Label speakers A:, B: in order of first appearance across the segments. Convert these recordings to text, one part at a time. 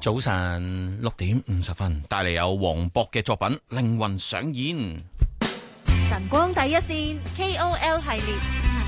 A: 早晨6:50，帶嚟有黃渤嘅作品《靈魂上演》。
B: 晨光第一線 KOL 系列。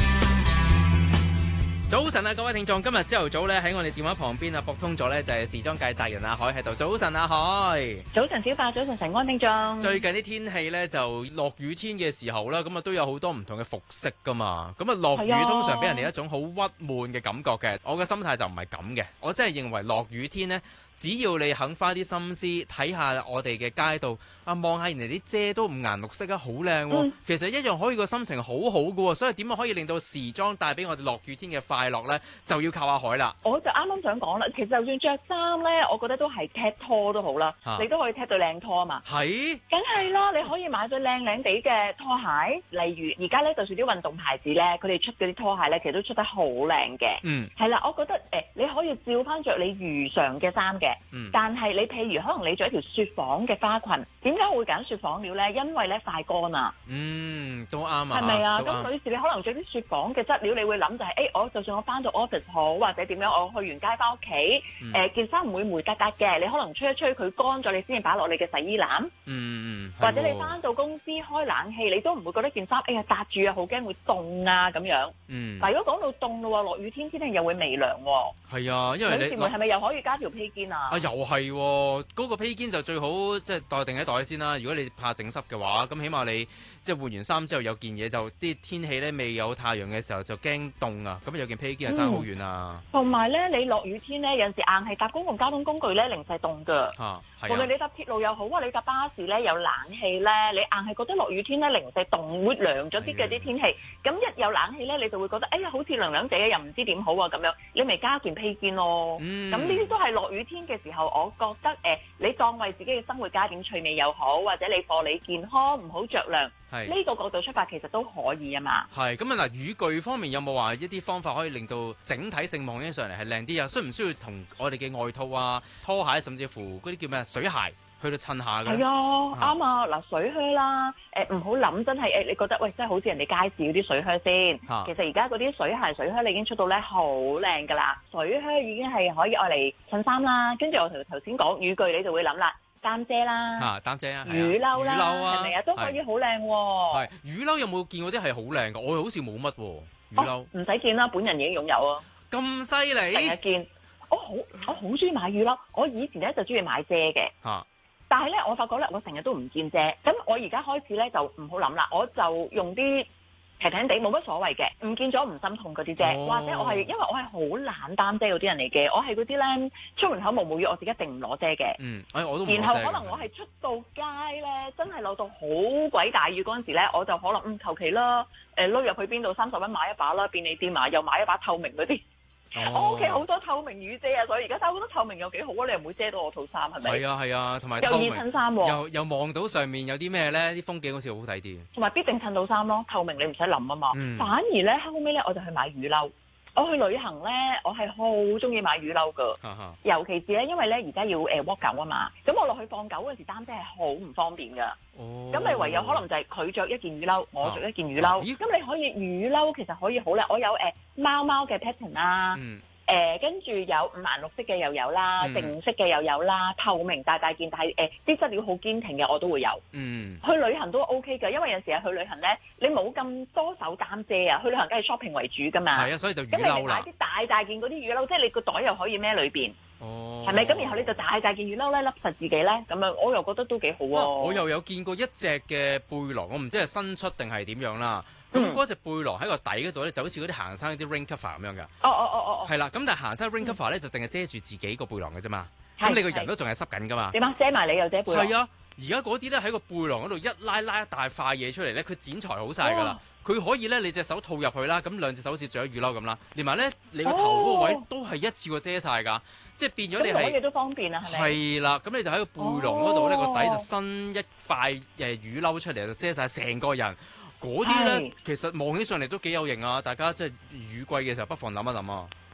C: 早晨啊，各位聽眾，今日朝頭早咧喺我哋電話旁邊啊，撥通咗咧就係時裝界達人阿海喺度。早晨，阿海。
D: 早晨，小白。早晨，晨安聽眾。
C: 最近啲天氣咧就落雨天嘅時候啦，咁啊都有好多唔同嘅服飾噶嘛。咁啊落雨通常俾人哋一種好鬱悶嘅感覺嘅。我嘅心態就唔係咁嘅，我真係認為落雨天呢，只要你肯花啲心思睇下我哋嘅街道啊，望下人哋啲遮都五顏六色啊，好靚喎。其實一樣可以個心情好好嘅喎。所以點樣可以令到時裝帶俾我哋落雨天嘅快樂呢？就要靠阿海啦。
D: 我就啱啱想講啦，其實就算着衫咧，我覺得都係踢拖都好啦，你都可以踢對靚拖啊嘛。
C: 係，
D: 梗係啦，你可以買對靚靚地嘅拖鞋，例如而家咧，就算啲運動牌子咧，佢哋出嗰啲拖鞋咧，其實都出得好靚嘅。係啦，我覺得你可以照翻着你如常嘅衫嘅，但係你譬如可能你着一條雪紡嘅花裙，點解會揀雪紡料咧？因為咧快乾啊。
C: 都啱啊。
D: 係咪啊？咁女士你可能着啲雪紡嘅質料，你會諗就係我就算我翻到 office 好或者點樣，我去完街翻屋企，件衫唔會霉得得嘅。你可能吹一吹佢乾咗，你先至擺落你嘅洗衣籃。或者你翻到公司開冷氣，你都唔會覺得件衫搭住啊，好驚會凍啊咁樣。但如果講到凍咯，落雨天天氣又會微涼喎。
C: 係啊，因為你
D: 係咪又可以加條披肩啊？
C: 又係喎，嗰個披肩就最好即係袋定喺袋先啦。如果你怕整濕嘅話，咁起碼你即係換完衫之後有件嘢，就啲天氣咧未有太陽嘅時候就驚凍啊。咁有件披肩就爭好遠啊。
D: 同埋咧，你落雨天咧，有陣時硬係搭公共交通工具咧，零舍凍㗎。無論你搭鐵路又好啊，你搭巴士咧有冷氣咧，你硬係覺得落雨天咧零舍凍，會涼咗啲嘅啲天氣。咁一有冷氣咧，你就會覺得好似涼涼地又唔知點好啊咁樣。你咪加件披肩咯。咁呢啲都係落雨天嘅時候，我覺得你當為自己嘅生活加點趣味又好，或者你課你健康唔好着涼，呢個角度出發其實都可以啊嘛。
C: 係咁啊嗱，雨具方面有冇話一啲方法可以令到整體性望起上嚟係靚啲啊？需唔需要同我哋嘅外套啊、拖鞋，甚至乎嗰啲叫咩水鞋去到襯下嘅？
D: 係啊，啱啊！嗱，水靴啦，唔好諗真係你覺得真係好似人哋街市嗰啲水靴先。其實而家嗰啲水鞋、水靴你已經出到咧好靚㗎啦。水靴已經係可以愛嚟襯衫啦。跟住我頭先講雨具，你就會諗啦，擔遮啦，
C: 擔遮啊，
D: 雨褸啦，係咪啊？都可以好靚喎。係
C: 雨褸有冇見過啲係好靚㗎？我好似冇乜喎雨褸。
D: 唔使見啦，本人已經擁有啊。
C: 咁犀利！
D: 成日見，我好中意買雨褸。我以前咧就中意買遮嘅。但係咧，我發覺咧，我成日都唔見遮。咁我而家開始咧就唔好諗啦，我就用啲平平地冇乜所謂嘅，唔見咗唔心痛嗰啲遮。或者我係因為我係好懶擔遮嗰啲人嚟嘅，我係嗰啲咧出門口毛毛雨，我自己一定唔攞遮嘅。
C: 我都唔攞遮。
D: 然後可能我係出到街咧，真係落到好鬼大雨嗰陣時咧，我就可能求其啦，撈入去邊度30蚊買一把啦，便利店嘛，又買一把透明嗰啲。我屋企好多透明雨遮啊，所以而家收好多透明又幾好啊！你又唔會遮到我套衫，係咪？
C: 係啊，同埋透明
D: 又易襯衫喎，
C: 又望到上面有啲咩咧？啲風景好似好睇啲。
D: 同埋必定襯到衫咯，透明你唔使諗啊嘛。反而咧後尾咧我就去買雨褸。我去旅行咧，我係好中意買雨褸噶，尤其是咧，因為咧而家要walk 狗啊嘛，咁我落去放狗嗰陣時擔遮係好唔方便噶，咁咪唯有可能就係佢着一件雨褸，我着一件雨褸，咁你可以雨褸其實可以好靚，我有貓貓嘅 pattern 啊。跟住有五顏六色嘅又有啦，定色嘅又有啦，透明大件，但係啲質料好堅挺嘅我都會有。去旅行都 OK 嘅，因為有時去旅行咧，你冇咁多手擔遮啊，去旅行梗係 shopping 為主噶嘛。
C: 係啊，所以就雨褸啦。
D: 咁你買啲大件嗰啲雨褸，即係你個袋又可以孭裏邊。係咪？咁然後你就大件雨褸咧，笠實自己咧，咁樣我又覺得都幾好喎。
C: 我又有見過一隻嘅背囊，我唔知係新出定係點樣啦。咁嗰隻背囊喺個底嗰度咧，就好似嗰啲行山啲 rain cover 咁樣㗎。係啦，咁但係行山 rain cover 咧就淨係遮住自己個背囊嘅啫嘛。咁你個人都仲係濕緊㗎嘛？
D: 點啊？遮埋你又遮背囊？
C: 係啊，而家嗰啲咧喺個背囊嗰度一拉一大塊嘢出嚟咧，佢剪裁好晒㗎啦。佢可以咧，你隻手套入去啦，咁兩隻手好似着咗雨褸咁啦，連埋咧你個頭嗰個位都係一次過遮晒㗎，即係變咗你係
D: 攞嘢都方便啊，係咪？
C: 係啦，咁你就喺個背囊嗰度咧個底就伸一塊雨褸出嚟，就遮晒成個人。嗰啲咧其實望起上嚟都幾有型啊！大家即係雨季嘅時候不妨諗一諗啊。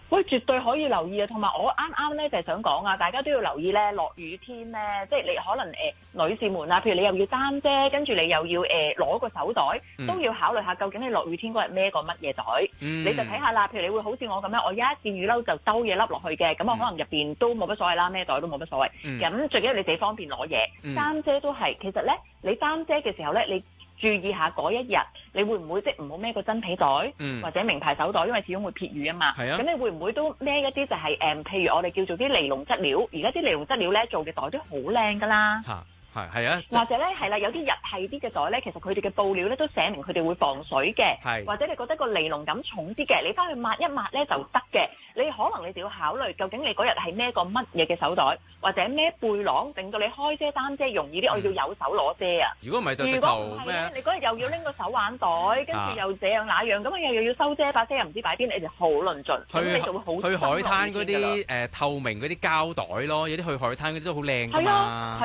D: 喂，絕對可以留意啊！同埋我啱啱咧就係想講啊，大家都要留意咧，落雨天咧，即係你可能女士們啊，譬如你又要擔遮，跟住你又要攞個手袋，都要考慮下究竟你落雨天嗰日孭個乜嘢袋。你就睇下啦，譬如你會好似我咁樣，我一件雨褸就兜嘢笠落去嘅，咁我可能入邊都冇乜所謂啦，孭袋都冇乜所謂。咁最緊要你自己方便攞嘢，擔遮都係。其實咧，你擔遮嘅時候咧，你注意下嗰一日，你會唔會即係唔好孭個真皮袋，或者名牌手袋，因為始終會撇雨啊嘛。咁你會唔會都孭一啲就係譬如我哋叫做啲尼龍質料，而家啲尼龍質料咧做嘅袋都好靚噶啦。
C: 係啊，
D: 或者咧係啦，有啲日系啲嘅袋咧，其實佢哋嘅布料咧都寫明佢哋會防水嘅，或者你覺得個尼龍感重啲嘅，你翻去抹一抹咧就得嘅。你可能你就要考慮，究竟你嗰日係孭個乜嘢嘅手袋，或者孭背囊，令到你開遮擔遮容易啲。我要有手攞遮啊！
C: 如果唔係就直頭咩？
D: 你嗰日又要拎個手挽袋，跟住又這樣那樣，咁又要收遮，把遮又唔知擺邊，你就好論盡。咁你就會好
C: 去海灘嗰啲透明嗰啲膠袋咯，有啲去海灘嗰啲都好靚㗎嘛。